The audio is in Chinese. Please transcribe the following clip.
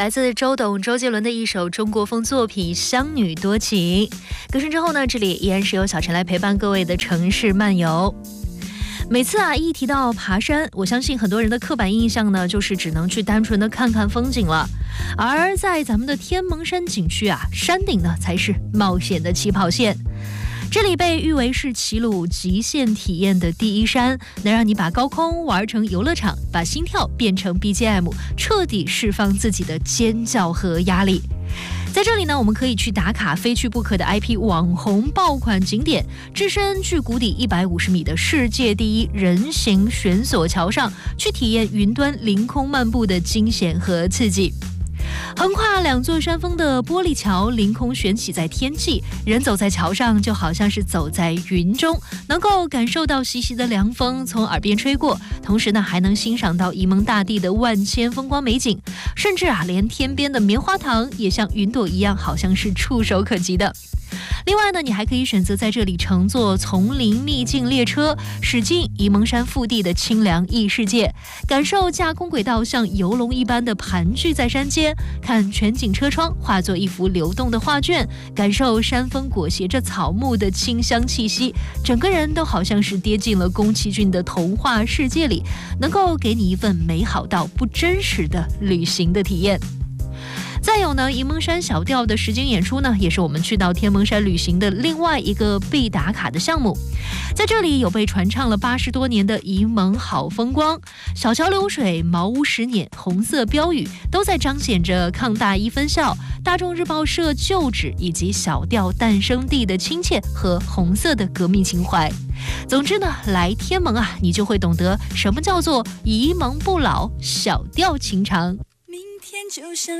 来自周董、周杰伦的一首中国风作品《乡女多情》。歌声之后呢，这里依然是由小陈来陪伴各位的城市漫游。每次一提到爬山，我相信很多人的刻板印象呢，就是只能去单纯的看看风景了。而在咱们的天门山景区山顶呢才是冒险的起跑线。这里被誉为是齐鲁极限体验的第一山，能让你把高空玩成游乐场，把心跳变成 BGM， 彻底释放自己的尖叫和压力。在这里呢，我们可以去打卡非去不可的 IP 网红爆款景点，置身距谷底150米的世界第一人形悬索桥上，去体验云端凌空漫步的惊险和刺激。横跨2座山峰的玻璃桥凌空悬起在天际，人走在桥上就好像是走在云中，能够感受到习习的凉风从耳边吹过，同时呢还能欣赏到沂蒙大地的万千风光美景，甚至连天边的棉花糖也像云朵一样，好像是触手可及的。另外呢，你还可以选择在这里乘坐丛林秘境列车，驶进沂蒙山腹地的清凉异世界，感受架空轨道像游龙一般的盘踞在山间，看全景车窗化作一幅流动的画卷，感受山峰裹挟着草木的清香气息，整个人都好像是跌进了宫崎骏的童话世界里，能够给你一份美好到不真实的旅行的体验。再有呢，沂蒙山小调的实景演出呢，也是我们去到天门山旅行的另外一个必打卡的项目。在这里有被传唱了80多年的沂蒙好风光，小桥流水、茅屋10年、红色标语，都在彰显着抗大一分校、大众日报社旧址以及小调诞生地的亲切和红色的革命情怀。总之呢，来天门你就会懂得什么叫做沂蒙不老，小调情长。 明天就像